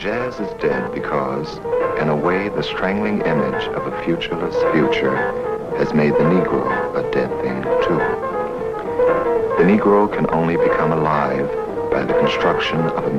Jazz is dead because, in a way, the strangling image of a futureless future has made the Negro a dead thing, too. The Negro can only become alive by the construction of a